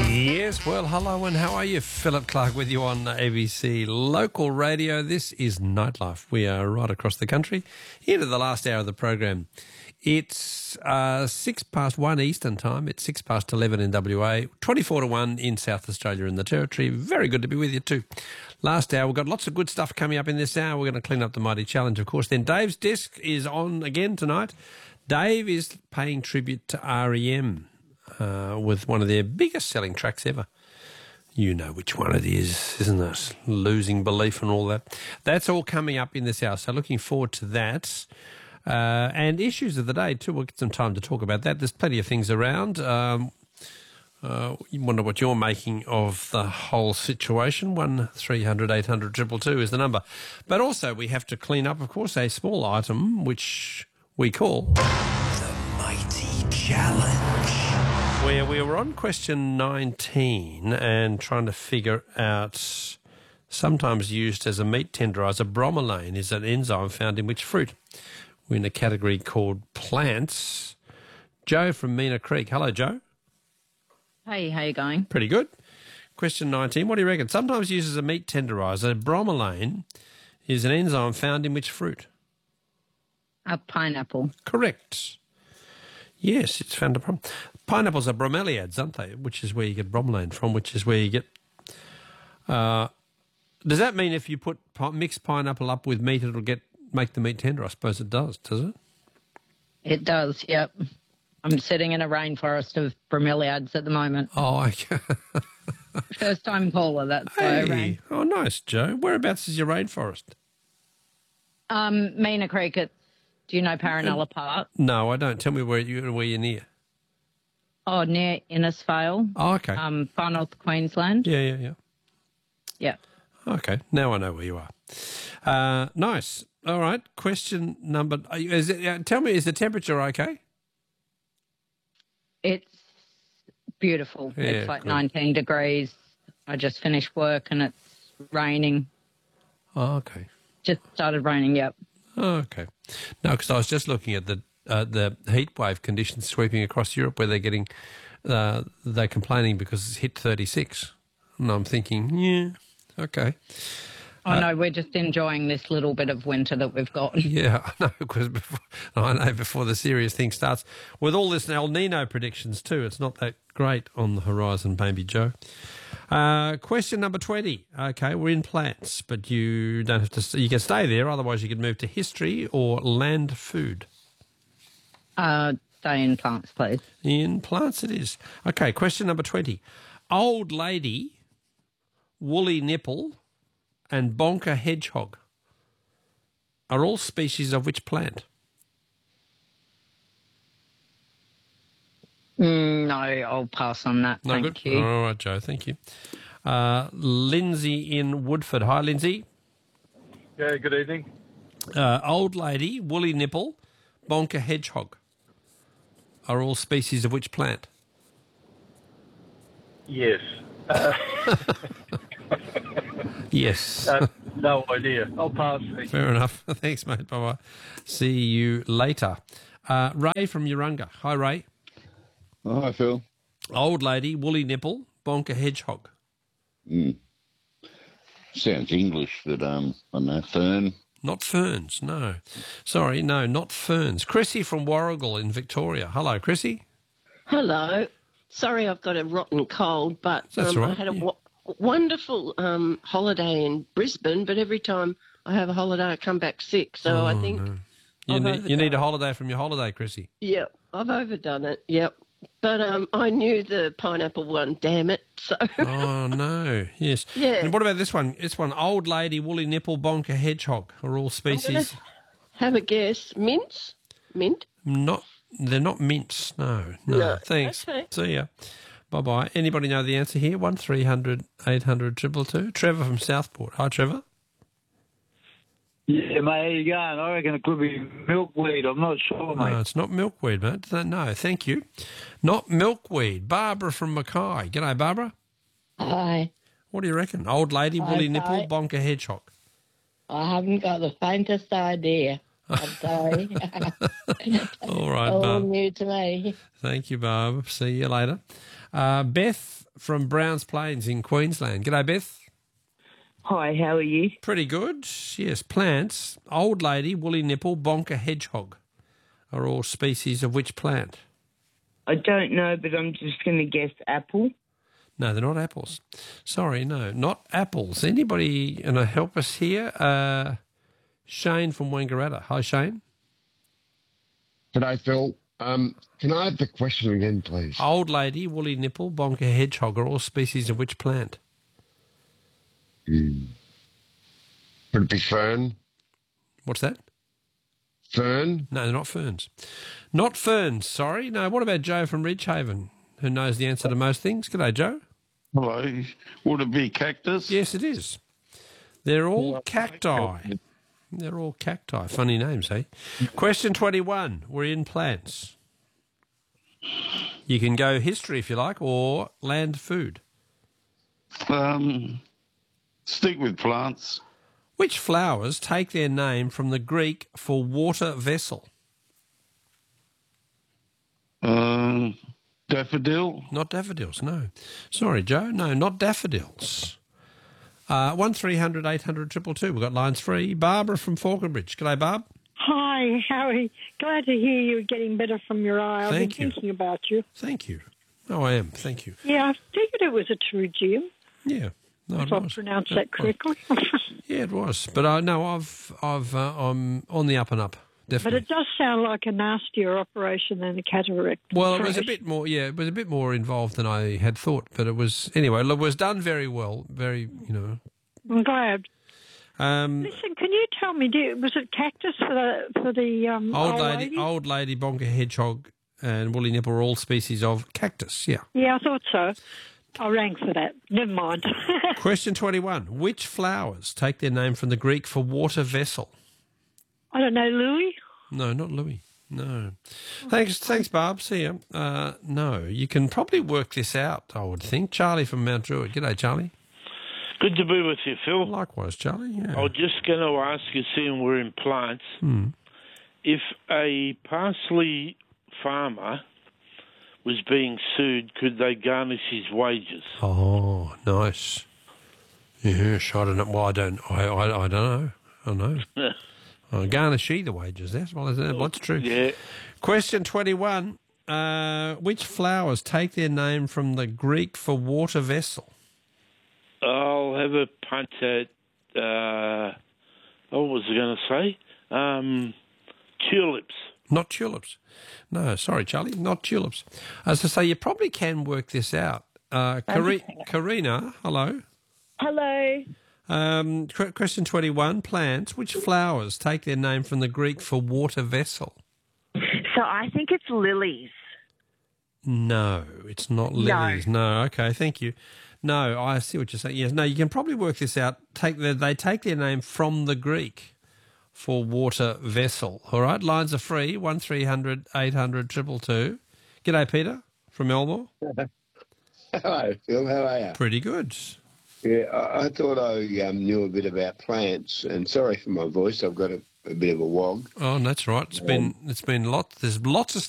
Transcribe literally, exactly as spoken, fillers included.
Yes, well, hello and how are you? Philip Clark with you on A B C Local Radio. This is Nightlife. We are right across the country into the last hour of the program. It's uh, six past one Eastern time. It's six past eleven in W A, twenty-four to one in South Australia and the Territory. Very good to be with you too. Last hour, we've got lots of good stuff coming up in this hour. We're going to clean up the Mighty Challenge, of course. Then Dave's Desk is on again tonight. Dave is paying tribute to R E M. Uh, with one of their biggest selling tracks ever. You know which one it is, isn't it? Losing Belief and all that. That's all coming up in this hour, so looking forward to that. Uh, and issues of the day too, we'll get some time to talk about that. There's plenty of things around. Um, uh, you wonder what you're making of the whole situation. one three hundred eight hundred two two two is the number. But also we have to clean up, of course, a small item which we call the Mighty Challenge, where we were on question nineteen and trying to figure out, sometimes used as a meat tenderizer, bromelain is an enzyme found in which fruit? We're in a category called plants. Joe from Mina Creek. Hello, Joe. Hey, how you going? Pretty good. Question nineteen, what do you reckon? Sometimes used as a meat tenderizer, bromelain is an enzyme found in which fruit? A pineapple. Correct. Yes, it's found a problem. Pineapples are bromeliads, aren't they? Which is where you get bromelain from, which is where you get... Uh, does that mean if you put pi- mixed pineapple up with meat, it'll get make the meat tender? I suppose it does, does it? It does, yep. I'm sitting in a rainforest of bromeliads at the moment. Oh, okay. First time caller, that's why I Hey, rang. oh, nice, Joe. Whereabouts is your rainforest? Um, Mina Creek, at, do you know Paranella Park? No, I don't. Tell me where, you, where you're near. Oh, near Innisfail. Oh, okay. Um, Far North Queensland. Yeah, yeah, yeah. Yeah. Okay, now I know where you are. Uh, nice. All right, question number... Is it, uh, tell me, is the temperature okay? It's beautiful. Yeah, it's like good. nineteen degrees. I just finished work and it's raining. Oh, okay. Just started raining, yep. Oh, okay. No, because I was just looking at the uh, the heat wave conditions sweeping across Europe, where they're getting uh, they're complaining because it's hit thirty-six, and I'm thinking, yeah, okay. Oh, Uh, no, we're just enjoying this little bit of winter that we've got. Yeah, I know, because before, I know before the serious thing starts, with all this El Nino predictions too, it's not that great on the horizon, baby Joe. Uh, question number twenty. Okay, we're in plants, but you don't have to. You can stay there, otherwise you could move to history or land food. Uh, stay in plants, please. In plants it is. Okay, question number twenty. Old lady, woolly nipple, and bonker hedgehog are all species of which plant? Mm, no, I'll pass on that. No Thank good. you. All right, Joe, thank you. Uh, Lindsay in Woodford. Hi, Lindsay. Yeah, good evening. Uh, old lady, woolly nipple, bonker hedgehog are all species of which plant? Yes. Uh, Yes. uh, no idea. I'll pass. Fair enough. Thanks, mate. Bye-bye. See you later. Uh, Ray from Urunga. Hi, Ray. Oh, hi, Phil. Old lady, woolly nipple, bonker hedgehog. Mm. Sounds English, but um, I don't know, fern. Not ferns, no. Sorry, no, not ferns. Chrissy from Warrigal in Victoria. Hello, Chrissy. Hello. Sorry I've got a rotten cold, but That's um, all right, I had a yeah. w- wonderful um, holiday in Brisbane, but every time I have a holiday I come back sick. So Oh, I think, no. You I've need, you overdone need a it. holiday from your holiday, Chrissy. yeah, I've overdone it, yep. But um, I knew the pineapple one, damn it. So Oh, no. Yes. Yeah. And what about this one? This one, old lady, woolly nipple, bonker hedgehog are all species. have a guess. Mince? Mint? Not, they're not mints. No, no. No. Thanks. Okay. See ya. Bye-bye. Anybody know the answer here? one three hundred eight hundred two two two. Trevor from Southport. Hi, Trevor. Yeah, mate, how you going? I reckon it could be milkweed. I'm not sure, mate. No, it's not milkweed, mate. Th- No, thank you. Not milkweed. Barbara from Mackay. G'day, Barbara. Hi. What do you reckon? Old lady, Hi, woolly nipple, hi. bonker hedgehog. I haven't got the faintest idea. I'm sorry. All right, All Barb. new to me. Thank you, Barb. See you later. Uh, Beth from Browns Plains in Queensland. G'day, Beth. Hi, how are you? Pretty good. Yes, plants. Old lady, woolly nipple, bonker, hedgehog are all species of which plant? I don't know, but I'm just going to guess apple. No, they're not apples. Sorry, no, not apples. Anybody going to help us here? Uh, Shane from Wangaratta. Hi, Shane. G'day, Phil. Um, can I have the question again, please? Old lady, woolly nipple, bonker, hedgehog are all species of which plant? Mm. Could it be fern? What's that? Fern? No, they're not ferns. Not ferns, sorry. No, what about Joe from Ridgehaven, who knows the answer to most things? G'day, Joe. Hello. Would it be cactus? Yes, it is. They're all cacti. They're all cacti. Funny names, eh? Question twenty-one. We're in plants. You can go history if you like, or land food. Um, stick with plants. Which flowers take their name from the Greek for water vessel? Um, daffodil. Not daffodils, no. Sorry, Joe. No, not daffodils. Uh, one three hundred eight hundred two two two. We've got lines free. Barbara from Falconbridge. G'day, Barb. Hi, Harry. Glad to hear you're getting better from your eye. I've Thank been you. thinking about you. Thank you. Oh, I am. Thank you. Yeah, I figured it was a pterygium. Yeah. No, If it I was. pronounced It that was. correctly. Yeah, it was. But I no, I've I've uh, I'm on the up and up. But Definitely. it does sound like a nastier operation than a cataract. Well, it was a operation. bit more. Yeah, it was a bit more involved than I had thought. But it was anyway. It was done very well. Very, you know. I'm glad. Um, Listen, can you tell me, do, was it cactus for the for the um, old old lady, old lady, bonker, hedgehog, and woolly nipple are all species of cactus. Yeah. Yeah, I thought so. I rang for that. Never mind. Question twenty-one. Which flowers take their name from the Greek for water vessel? I don't know, Louis. No, not Louis. No. Thanks, thanks, Barb. See you. Uh, no, you can probably work this out, I would think. Charlie from Mount Druitt. G'day, Charlie. Good to be with you, Phil. Likewise, Charlie. Yeah. I was just going to ask you, seeing we're in plants, Hmm. if a parsley farmer was being sued, could they garnish his wages? Oh, nice. Yes, I don't know. Well, I don't. I, I, I don't know. I don't know. Oh, garnish the wages. That's well, isn't it? What's true? Yeah. Question twenty-one. Uh, which flowers take their name from the Greek for water vessel? I'll have a punt at, uh, what was I going to say? Um, tulips. Not tulips. No, sorry, Charlie, not tulips. As I say, you probably can work this out. Uh, Kari- Karina, hello. Hello. Um, qu- question twenty-one, plants. Which flowers take their name from the Greek for water vessel? So I think it's lilies. No, it's not lilies. No, okay, thank you. No, I see what you're saying. Yes, no, you can probably work this out. Take the, they take their name from the Greek for water vessel. All right, lines are free. One three hundred eight hundred triple two. G'day, Peter from Elmore. Hello, Phil. How are you? Pretty good. Yeah, I, I thought I um, knew a bit about plants, and sorry for my voice. I've got a, a bit of a wog. Oh, that's right. It's been it's been lots. There's lots of stuff